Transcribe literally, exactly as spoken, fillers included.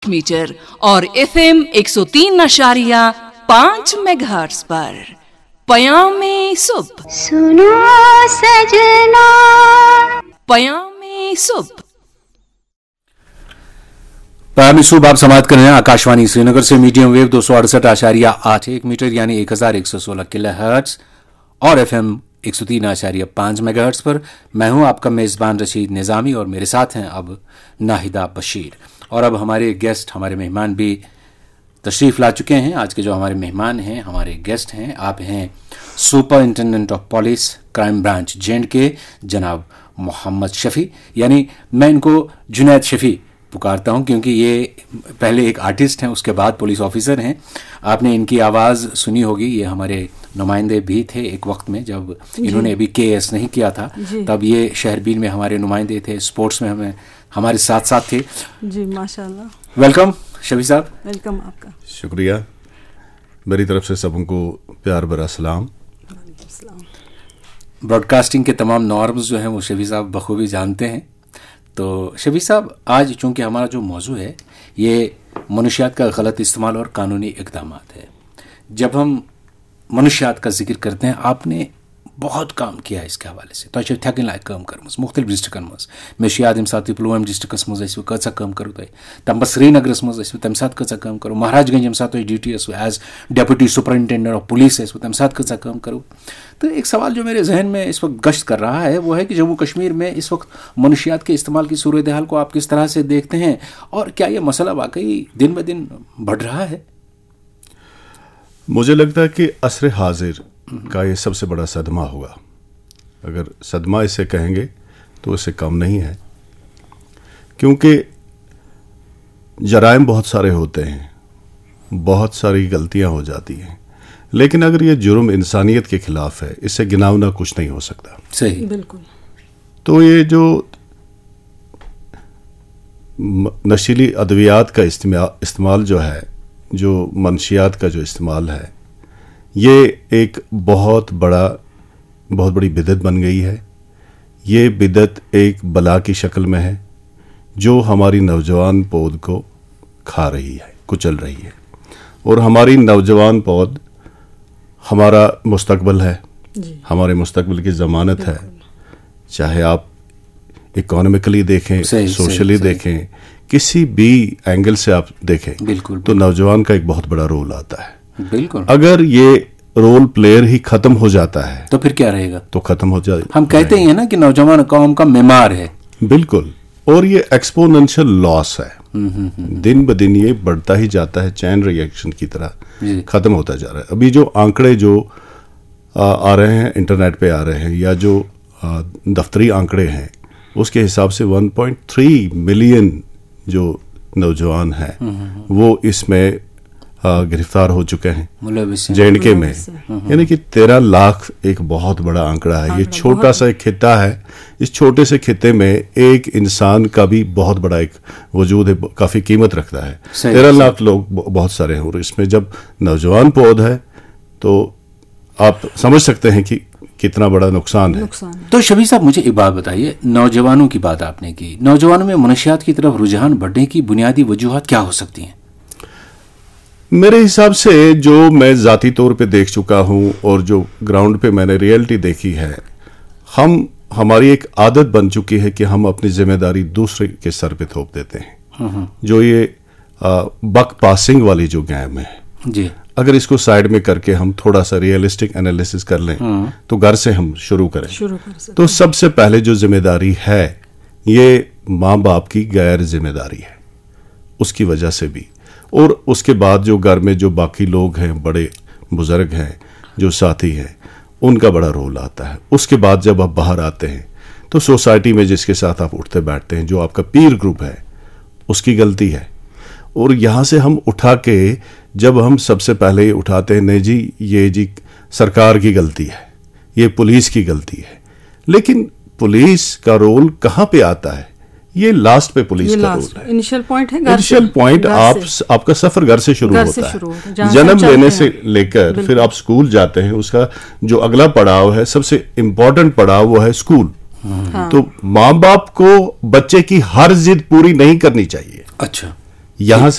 Metre और FM एक सौ तीन अशारिया पाँच मेगाहर्ट्ज पर पयामे सुब सुनो सजना पयामे सुब पयामे सुब आप समाप्त कर रहे हैं आकाशवाणी श्रीनगर से मीडियम वेव दो सौ अड़सठ आशारिया आठ एक मीटर यानी एक हजार एक सौ सोलह किलो हर्ट्ज और एफएम एक सौ तीन आशारिया पाँच मेगाहर्ट्ज पर। मैं हूं आपका मेजबान रशीद निजामी और मेरे साथ हैं अब नाहिदा बशीर। और अब हमारे गेस्ट हमारे मेहमान भी तशरीफ ला चुके हैं। आज के जो हमारे मेहमान हैं हमारे गेस्ट हैं आप हैं superintendent of police crime branch J and के जनाब मोहम्मद शफी, यानी मैं इनको जुनैद शफी पुकारता हूं क्योंकि ये पहले एक आर्टिस्ट हैं उसके बाद पुलिस ऑफिसर हैं। आपने इनकी आवाज़ सुनी होगी, ये हमारे नुमाइंदे भी थे एक वक्त में जब इन्होंने अभी के एस नहीं किया था, तब ये शहरबीन में हमारे नुमाइंदे थे, स्पोर्ट्स में हमें हमारे साथ साथ थे। जी माशाल्लाह। वेलकम शफी साहब। वेलकम आपका। शुक्रिया, मेरी तरफ से सबको प्यार भरा सलाम। ब्रॉडकास्टिंग के तमाम नॉर्म्स जो हैं वो शफी साहब बखूबी जानते हैं। तो शफी साहब, आज चूंकि हमारा जो मौजू है ये मनुष्यात का गलत इस्तेमाल और कानूनी इक़दाम है। जब हम मनुष्यात का जिक्र करते हैं, आपने बहुत काम किया है इसके हवाले से। तो थकन लायक काम कर्मस मुख्तलिफ डिस्ट्रिक्टन मज मे याद अमे साथ पुलवाम डिस्ट्रिक्टस मज कचा काम करो तुम तम श्रीनगरस मज तम साथ कचा काम करो, महाराजगंज यम साथ duty as deputy superintendent of police तम साथ कचा काम करो। तो एक सवाल जो मेरे जहन में इस वक्त गश्त कर रहा है वो है कि जम्मू कश्मीर में इस वक्त मनुष्यात के इस्तेमाल की सूरत हाल को आप किस तरह से देखते हैं और क्या ये मसला वाकई दिन ब दिन बढ़ रहा है? मुझे लगता है कि असर हाजिर का ये सबसे बड़ा सदमा होगा। अगर सदमा इसे कहेंगे तो इसे कम नहीं है, क्योंकि जराइम बहुत सारे होते हैं, बहुत सारी गलतियां हो जाती हैं, लेकिन अगर ये जुर्म इंसानियत के खिलाफ है, इससे गिनावना कुछ नहीं हो सकता। सही, बिल्कुल। तो ये जो नशीली अद्वियात का इस्तेमाल जो है, जो मनशियात का जो इस्तेमाल है, ये एक बहुत बड़ा बहुत बड़ी बिदत बन गई है। ये बिदत एक बला की शक्ल में है जो हमारी नौजवान पौध को खा रही है, कुचल रही है। और हमारी नौजवान पौध हमारा मुस्तकबिल है, हमारे मुस्तकबिल की ज़मानत है। चाहे आप इकोनॉमिकली देखें, सोशली देखें, किसी भी एंगल से आप देखें, बिल्कुल, तो नौजवान का एक बहुत बड़ा रोल आता है। बिल्कुल। अगर ये रोल प्लेयर ही खत्म हो जाता है तो फिर क्या रहेगा? तो खत्म हो जाए। हम कहते ही हैं ना कि नौजवान कौम का मेमार है। बिल्कुल। और ये एक्सपोनेंशियल लॉस है, दिन ब दिन ये बढ़ता ही जाता है, चैन रिएक्शन की तरह खत्म होता जा रहा है। अभी जो आंकड़े जो आ, आ रहे हैं, इंटरनेट पे आ रहे हैं, या जो आ, दफ्तरी आंकड़े हैं, उसके हिसाब से वन पॉइंट थ्री मिलियन जो नौजवान हैं वो इसमें गिरफ्तार हो चुके हैं जे एंड के में। यानी कि तेरह लाख एक बहुत बड़ा आंकड़ा है। ये छोटा सा एक खिता है, इस छोटे से खिते में एक इंसान का भी बहुत बड़ा एक वजूद है, काफी कीमत रखता है। तेरह लाख लोग बहुत सारे हैं और इसमें जब नौजवान पौध है तो आप समझ सकते हैं कि कितना बड़ा नुकसान है। तो शफी साहब, मुझे एक बात बताइए, नौजवानों की बात आपने की, नौजवानों में मनशियात की तरफ रुझान बढ़ने की बुनियादी वजूहात क्या हो सकती हैं? मेरे हिसाब से जो मैं जाती तौर पे देख चुका हूं और जो ग्राउंड पे मैंने रियलिटी देखी है, हम हमारी एक आदत बन चुकी है कि हम अपनी जिम्मेदारी दूसरे के सर पे थोप देते हैं। जो ये आ, बक पासिंग वाली जो गेम है जी, अगर इसको साइड में करके हम थोड़ा सा रियलिस्टिक एनालिसिस कर लें तो घर से हम शुरू करें, शुरू कर तो सबसे पहले जो जिम्मेदारी है ये माँ बाप की गैर जिम्मेदारी है, उसकी वजह से भी। और उसके बाद जो घर में जो बाकी लोग हैं, बड़े बुजुर्ग हैं, जो साथी हैं, उनका बड़ा रोल आता है। उसके बाद जब आप बाहर आते हैं तो सोसाइटी में जिसके साथ आप उठते बैठते हैं, जो आपका पीर ग्रुप है, उसकी गलती है। और यहाँ से हम उठा के जब हम सबसे पहले ये उठाते हैं, नहीं जी ये जी सरकार की गलती है, ये पुलिस की गलती है, लेकिन पुलिस का रोल कहाँ पे आता है? ये लास्ट पे पुलिस का रोल है। इनिशियल पॉइंट है, इनिशियल पॉइंट आप आपका सफर घर से शुरू होता है। जन्म लेने से लेकर फिर आप स्कूल जाते हैं, उसका जो अगला पड़ाव है, सबसे इम्पोर्टेंट पड़ाव वो है स्कूल। हाँ। तो माँ बाप को बच्चे की हर जिद पूरी नहीं करनी चाहिए। अच्छा, यहाँ